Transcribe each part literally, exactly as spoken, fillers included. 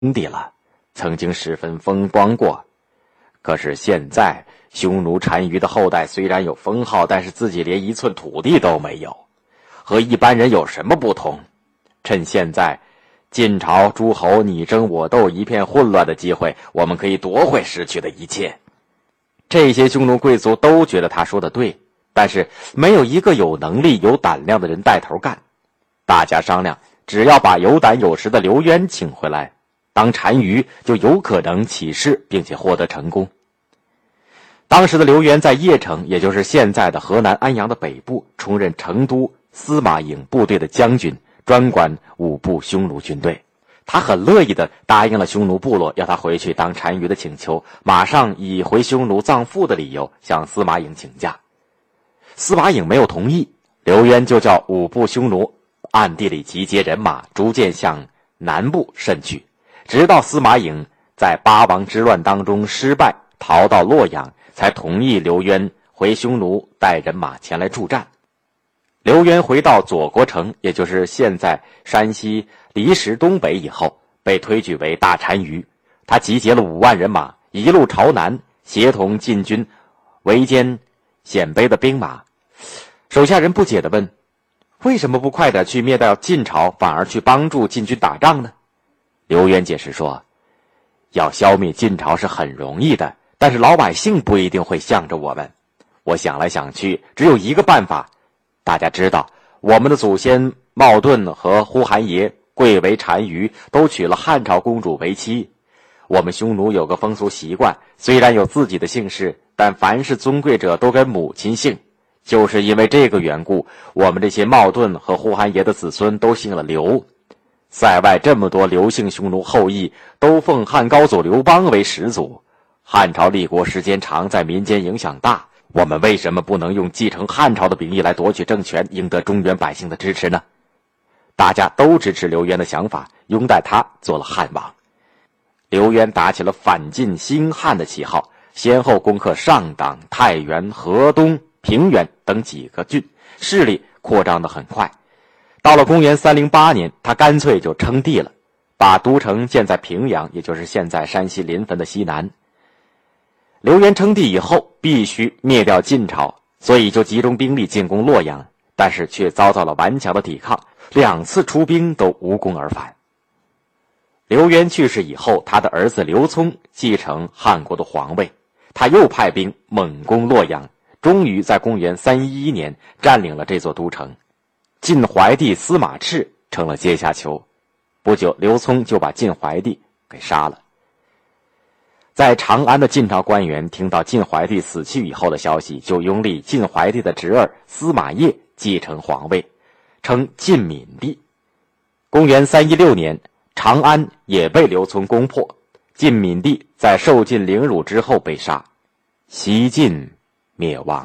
兄弟了，曾经十分风光过。可是现在匈奴单于的后代虽然有封号，但是自己连一寸土地都没有，和一般人有什么不同？趁现在晋朝诸侯你争我斗一片混乱的机会，我们可以夺回失去的一切。这些匈奴贵族都觉得他说的对，但是没有一个有能力有胆量的人带头干。大家商量，只要把有胆有识的刘渊请回来当单于，就有可能起事并且获得成功。当时的刘渊在邺城，也就是现在的河南安阳的北部，充任成都司马颖部队的将军，专管五部匈奴军队。他很乐意地答应了匈奴部落要他回去当单于的请求，马上以回匈奴葬父的理由向司马颖请假。司马颖没有同意，刘渊就叫五部匈奴暗地里集结人马，逐渐向南部渗去，直到司马颖在八王之乱当中失败，逃到洛阳，才同意刘渊回匈奴带人马前来助战。刘渊回到左国城，也就是现在山西离石东北以后，被推举为大单于。他集结了五万人马，一路朝南，协同晋军围歼鲜卑的兵马。手下人不解地问，为什么不快点去灭掉晋朝，反而去帮助晋军打仗呢？刘渊解释说，要消灭晋朝是很容易的，但是老百姓不一定会向着我们。我想来想去，只有一个办法。大家知道，我们的祖先冒顿和呼韩邪贵为单于，都娶了汉朝公主为妻。我们匈奴有个风俗习惯，虽然有自己的姓氏，但凡是尊贵者都跟母亲姓。就是因为这个缘故，我们这些冒顿和呼韩邪的子孙都姓了刘。塞外这么多刘姓匈奴后裔，都奉汉高祖刘邦为始祖。汉朝立国时间长，在民间影响大，我们为什么不能用继承汉朝的名义来夺取政权，赢得中原百姓的支持呢？大家都支持刘渊的想法，拥戴他做了汉王。刘渊打起了反晋兴汉的旗号，先后攻克上党、太原、河东、平原等几个郡，势力扩张得很快。到了公元三零八年，他干脆就称帝了，把都城建在平阳，也就是现在山西临汾的西南。刘渊称帝以后，必须灭掉晋朝，所以就集中兵力进攻洛阳，但是却遭到了顽强的抵抗，两次出兵都无功而返。刘渊去世以后，他的儿子刘聪继承汉国的皇位，他又派兵猛攻洛阳，终于在公元三一一年占领了这座都城。晋怀帝司马炽成了阶下囚，不久刘聪就把晋怀帝给杀了。在长安的晋朝官员听到晋怀帝死去以后的消息，就拥立晋怀帝的侄儿司马邺继承皇位，称晋闵帝。公元三一六年，长安也被刘聪攻破，晋闵帝在受尽凌辱之后被杀，西晋灭亡。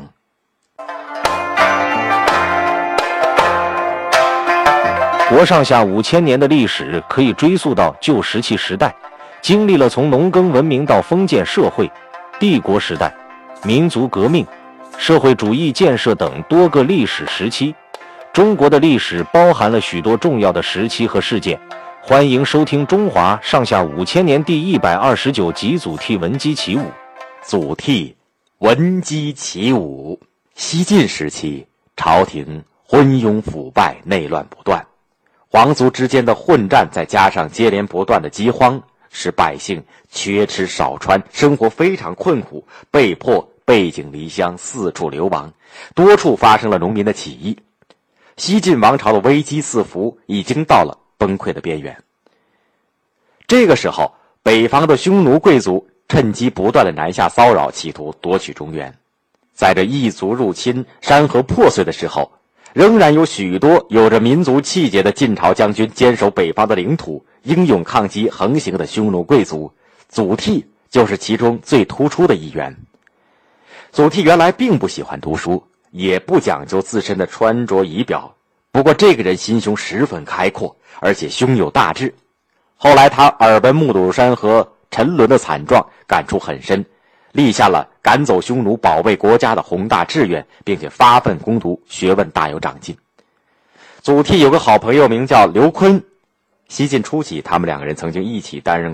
国上下五千年的历史可以追溯到旧石器时代，经历了从农耕文明到封建社会、帝国时代、民族革命、社会主义建设等多个历史时期。中国的历史包含了许多重要的时期和事件。欢迎收听《中华上下五千年》第一百二十九集，祖逖闻鸡起舞。 祖逖闻鸡起舞。西晋时期，朝廷昏庸腐败，内乱不断，皇族之间的混战，再加上接连不断的饥荒，使百姓缺吃少穿，生活非常困苦，被迫背井离乡，四处流亡，多处发生了农民的起义。西晋王朝的危机四伏，已经到了崩溃的边缘。这个时候，北方的匈奴贵族趁机不断的南下骚扰，企图夺取中原。在这异族入侵、山河破碎的时候，仍然有许多有着民族气节的晋朝将军坚守北方的领土，英勇抗击横行的匈奴贵族。祖逖就是其中最突出的一员。祖逖原来并不喜欢读书，也不讲究自身的穿着仪表，不过这个人心胸十分开阔，而且胸有大志。后来他耳闻木渎山和沉沦的惨状，感触很深，立下了赶走匈奴、保卫国家的宏大志愿，并且发奋攻读，学问大有长进。祖逖有个好朋友名叫刘琨， 西晋初期，他们两个人曾经一起担任